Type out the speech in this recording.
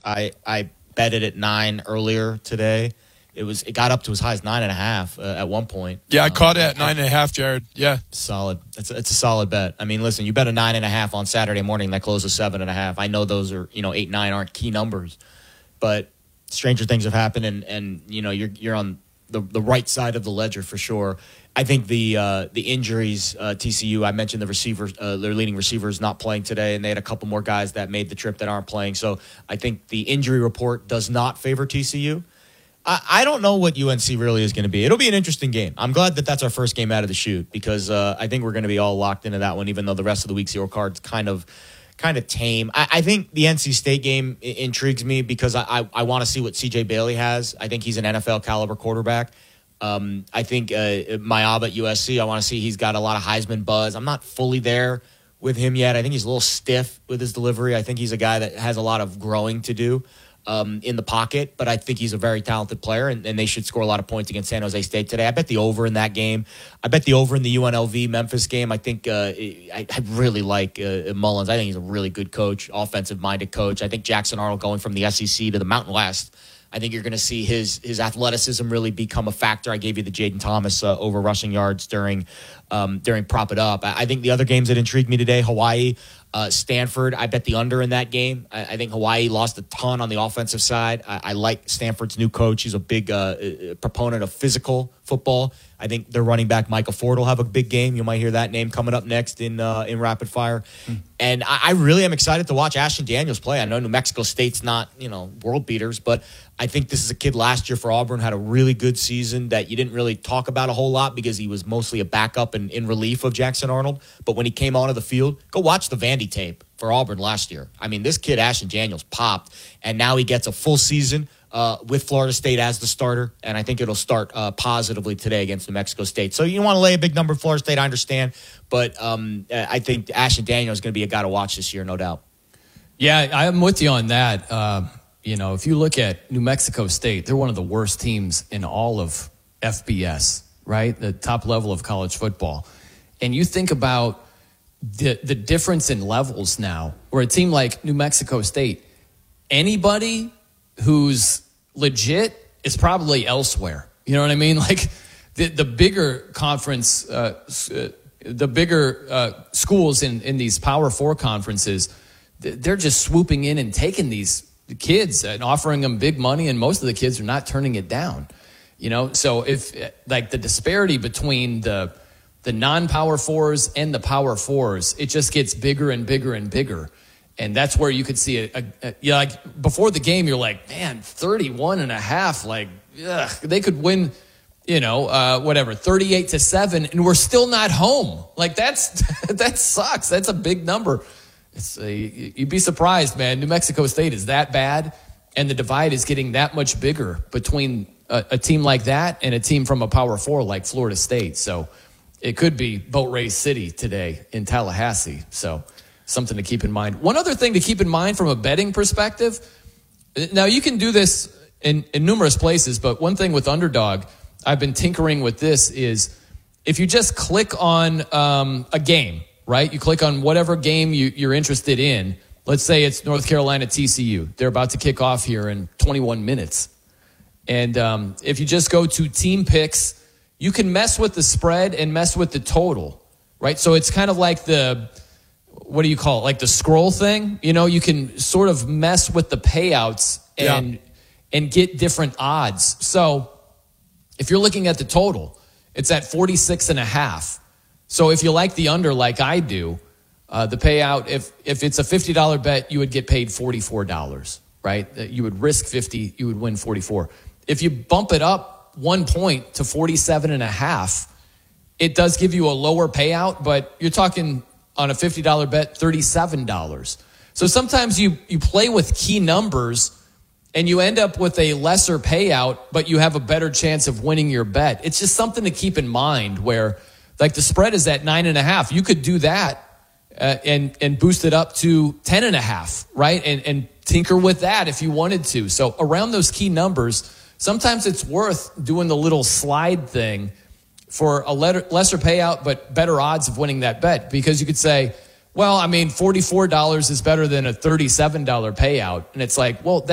I bet it at 9 earlier today. It got up to as high as 9.5 at one point. Yeah, I caught it at 9.5, Jared. Yeah, solid. It's a solid bet. I mean, listen, you bet a 9.5 on Saturday morning that closes 7.5. I know those are 8, 9 aren't key numbers, but stranger things have happened, and you're on the right side of the ledger for sure. I think the injuries, TCU, I mentioned the receivers, their leading receiver is not playing today, and they had a couple more guys that made the trip that aren't playing. So I think the injury report does not favor TCU. I don't know what UNC really is going to be. It'll be an interesting game. I'm glad that that's our first game out of the chute because I think we're going to be all locked into that one, even though the rest of the week's zero card's kind of tame. I think the NC State game intrigues me because I want to see what CJ Bailey has. I think he's an NFL caliber quarterback. I think Mayab at USC, I want to see he's got a lot of Heisman buzz. I'm not fully there with him yet. I think he's a little stiff with his delivery. I think he's a guy that has a lot of growing to do in the pocket, but I think he's a very talented player, and they should score a lot of points against San Jose State today. I bet the over in that game. I bet the over in the UNLV-Memphis game. I think I really like Mullins. I think he's a really good coach, offensive-minded coach. I think Jackson Arnold going from the SEC to the Mountain West, I think you're going to see his athleticism really become a factor. I gave you the Jaden Thomas over rushing yards during Prop It Up. I think the other games that intrigued me today, Hawaii, Stanford, I bet the under in that game. I think Hawaii lost a ton on the offensive side. I like Stanford's new coach. He's a big proponent of physical football. I think their running back, Michael Ford, will have a big game. You might hear that name coming up next in Rapid Fire. And I really am excited to watch Ashton Daniels play. I know New Mexico State's not, world beaters, but I think this is a kid last year for Auburn, had a really good season that you didn't really talk about a whole lot because he was mostly a backup and in relief of Jackson Arnold. But when he came onto the field, go watch the Vandy tape for Auburn last year. I mean, this kid, Ashton Daniels, popped, and now he gets a full season with Florida State as the starter, and I think it'll start positively today against New Mexico State. So you want to lay a big number in Florida State, I understand, but I think Ashton Daniels is going to be a guy to watch this year, no doubt. Yeah, I'm with you on that. If you look at New Mexico State, they're one of the worst teams in all of FBS, right? The top level of college football. And you think about the difference in levels now, where a team like New Mexico State, anybody who's legit is probably elsewhere. You know what I mean? Like the bigger conference, the bigger schools in these Power 4 conferences, they're just swooping in and taking these kids and offering them big money, and most of the kids are not turning it down. So if like the disparity between the non-Power 4s and the Power 4s, it just gets bigger and bigger and bigger. And that's where you could see like before the game, you're like, man, 31.5, like, ugh, they could win, 38-7, and we're still not home. Like that sucks. That's a big number. You'd be surprised, man. New Mexico State is that bad, and the divide is getting that much bigger between a team like that and a team from a Power 4 like Florida State. So it could be Boat Race City today in Tallahassee. So something to keep in mind. One other thing to keep in mind from a betting perspective, now you can do this in numerous places, but one thing with Underdog, I've been tinkering with this, is if you just click on a game, right? You click on whatever game you're interested in. Let's say it's North Carolina TCU. They're about to kick off here in 21 minutes. And if you just go to Team Picks, you can mess with the spread and mess with the total, right? So it's kind of like what do you call it? Like the scroll thing? You can sort of mess with the payouts and get different odds. So if you're looking at the total, it's at 46.5. So if you like the under like I do, the payout, if it's a $50 bet, you would get paid $44, right? You would risk 50, you would win 44. If you bump it up 1 point to 47.5, it does give you a lower payout, but you're talking on a $50 bet, $37. So sometimes you play with key numbers and you end up with a lesser payout, but you have a better chance of winning your bet. It's just something to keep in mind where, like, the spread is at 9.5. You could do that and boost it up to 10.5, right? And tinker with that if you wanted to. So around those key numbers, sometimes it's worth doing the little slide thing for a lesser payout, but better odds of winning that bet. Because you could say, well, I mean, $44 is better than a $37 payout. And it's like, well,